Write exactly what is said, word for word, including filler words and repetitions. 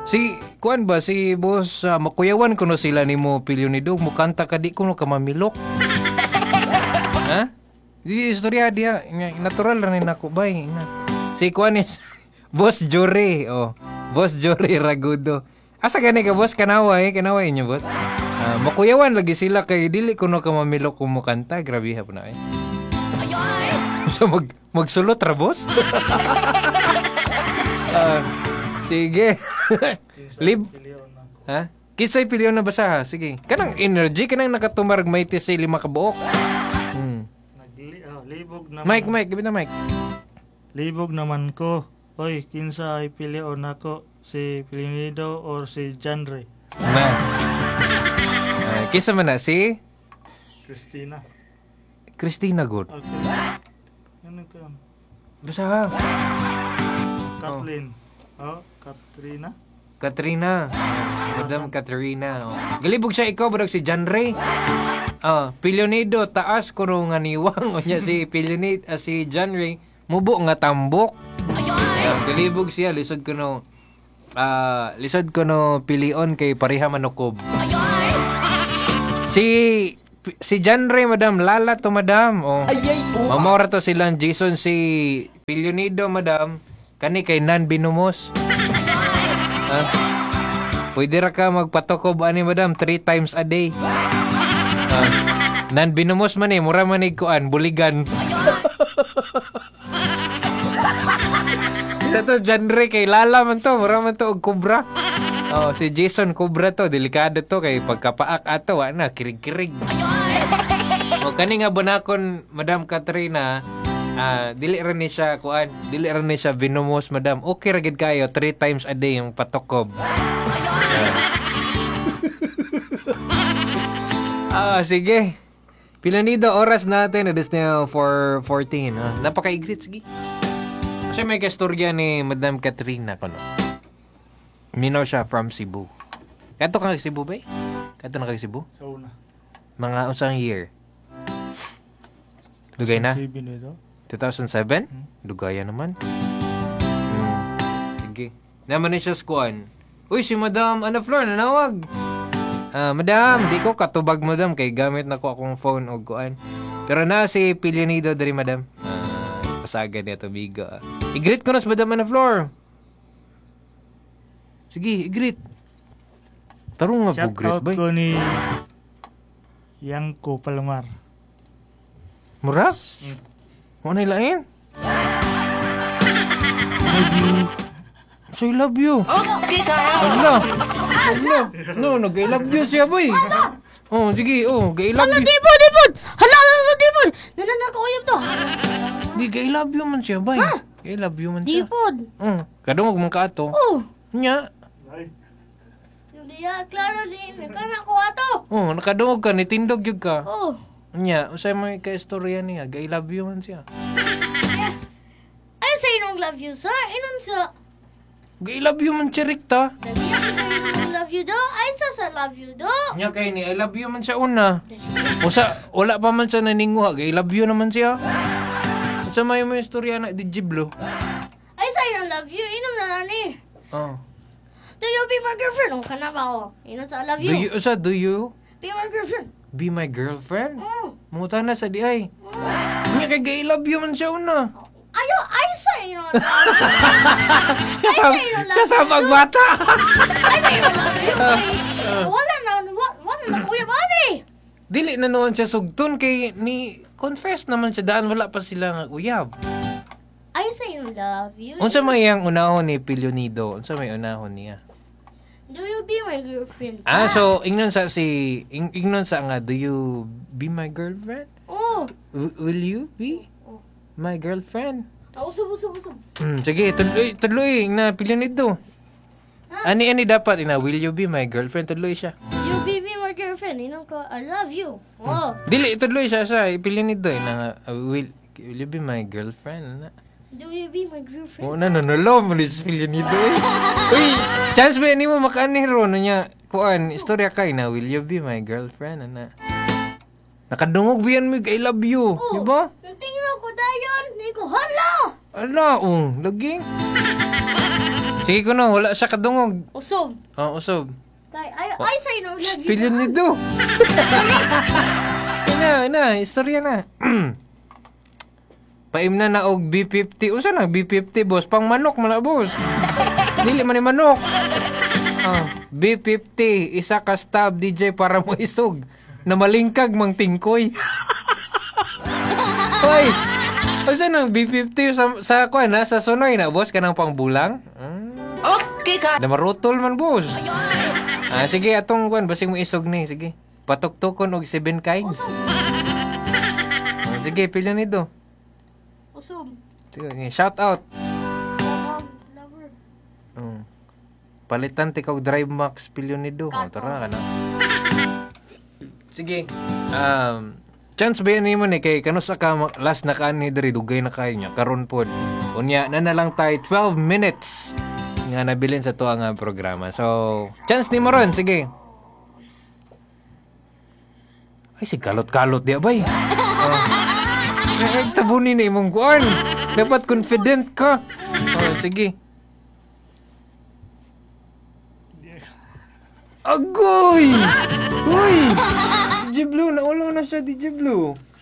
Si kuan ba si boss uh, makuyawan kuno sila nimo pilyo ni Dog mukanta ka di kuno ka mamilok. Ha? Di istorya dia natural ra ni nako bay. Si kuan ni Boss Jory, oh. Boss Jory Ragudo. Asa gani ka boss kanaway, kanaway inyo boss. Uh, makuyawan lagi sila kay dili kuno ka mamilok kumukanta, grabe ha po na eh. So mag magsulot ra boss. uh, sige. Lib. Ha? Kisay pilyon na basa ha? Sige. Kanang energy kanang nakatumarag may tisi lima ka buok. Hmm. Nagli oh, libog naman. Mike, Mike, gabit na Mike. Libog naman ko. Oy, kinsa ay pilyon nako, si Pilinido or si Janre? Na. Uh, kinsa man na si Christina. Christina good. Okay. Ano ka? Basa ha? Kathleen. Oh, Katrina. Katrina. Madam Katrina. Oh. Galibog siya ikaw barag si Janre. Ah, Pilyonido taas kuno nga niwang unya si Pilyonid uh, si Janre mubo nga tambok. Uh, galibog siya lisod kuno ah uh, lisod kuno pilion kay pareha manukob. Si si Janre madam lala to madam. Oh. Mamora to silang Jason si Pilyonido madam kani kay Nan Binumos. Ah, pwede ra ka magpatokob ani madam three times a day. Ah, Nan Binumos man eh, mura man kuan, buligan. Ito genre kay Lala man to, mura man to og kubra. Oh, si Jason kubra to, delikado to kay pagkapaak ato wa na kirig-kirig. O kani nga bunakon Madam Katrina, ah, dili ra ni siya kuan, dili ra ni siya Binumos madam. Okay ra gid kayo three times a day yung patokob. Ah, sige. Pila nido oras natin, it is now four fourteen. Ah. Napaka-igrit, sige. Kasi may kastorya ni Madam Katrina kono. Minaw siya from Cebu. Kato ka Cebu ba? Kato na kag Cebu? Sa una. Mga usang year. Dugay na? two thousand seven? Hmm. Dugaya naman. Hmm. Sige. Naman ni siya skuan. Uy, si Madam Ana Flor, nanawag. Ah, madam, di ko katubag madam kay gamit na ko akong phone og kuan. Pero na si Pilyonido diri madam. Ah, pasaga niya to bigo. Ah. I-greet ko na sa Madam Ana Flor. Sige, i-greet. Tarong nga po greet ba? Shout out ko ni Yanko Palomar. Mura? Hmm. Ano nilain? So I love you. Okay ka. Ala. Ala. No, nag-I love you siya boy. Oh, sige, oh, I love you. Hala, dipon, dipon. Hala, hala, dipon. Nananakauyab to. Di, I love you man siya, bay. I love you man siya. Dipon. Oh, kadong mag ka ato. Oh. Nya. Hindi ya, klaro din. Kana ko ato. Oh, nakadungog ka, nitindog yun ka. Oh. Nya, usay mo ka-istorya niya, I love you man siya. Ay, sa inong love you sa? Inon sa? I love you man siya, Rikta. I love you do? Ay, sa sa love you do? Nya kay ni, I love you man siya una. Usa, wala pa man siya naninguha, I love you naman siya. Usa may mo istorya na di Jiblo. Ay, sa inong love you, inom na na ni. Oh. Do you be my girlfriend? O, kana ba o? Inon sa love Do you, you. usa, do you Be my girlfriend. be my girlfriend? Oh. Muta na sa di ay. Nya kay I love you man siya una. Ayo, ay, sa inong love you. Kasama, kasama ang bata. Ay, sa inong love you. Wala na, wa- wala na kuya ba ni? Dili na noon siya sugton kay ni confess naman siya daan wala pa sila nga uyab. Ay, sa inong love you. Unsa may yang unahon ni Pilyonido? Unsa may unahon niya? Do you be my girlfriend? Ah, so ingnon sa si ing, ingnon sa nga do you be my girlfriend? Oh. W- will you be my girlfriend? Oh, usub, usub, usub. Hmm, sige, tuloy, tuloy na Pilyonido. Ani ani dapat ina will you be my girlfriend tuloy siya. You be be my girlfriend. Inong ko, I love you. Oh. Dili tuloy siya sa Pilyonido ina uh, will will you be my girlfriend? Na? Do you be my girlfriend? Oh, nanonolo mo ni Pilyonido. Uy, chance ba ni mo makaaniro na niya kuan istorya kay na will you be my girlfriend ana. Nakadungog biyan mo I love you, Oh. di ba? Tingnan ko dayon. Hindi ko, hala! Ala, oh, laging. Sige ko no, wala siya kadungog. Usob. Oh, usob. Kay, ay, ay, say no, love you. Pilyon ni Do. Ina, ina, istorya na. Paim na na og B fifty. Unsa na B fifty, boss? Pang manok man na, boss. Dili man ni manok. Ah, B fifty, isa ka stab D J para mo isog. Na malingkag mang tingkoy. Hoy. Unsa nang B fifty sa sa kuan na sa Sonoy na, boss, kanang pangbulang? Hmm. Okay ka. Na marutol man, boss. Ah, sige, atong kuan basig mo isog ni, sige. Patuktukon og seven kinds. Ah, sige, pilyo ni Do. Usob. Sige, shout out. Love, lover. Oh. Palitan ti kog Drive Max pilyo ni Do. Oh, tara ka na. Sige. Um, chance ba yan nimo ni kay kanus ka ma- last na kaan ni diri dugay na kayo niya karon pod. Unya na na lang tay twelve minutes nga nabilin sa tuwa nga programa. So, chance nimo ron, sige. Ay, si kalot-kalot di bay. Oh. Ay, tabunin na imong kuan. Dapat confident ka. Oh, sige. Agoy! Uy! D J Blue, naulaw na siya, D J Blue.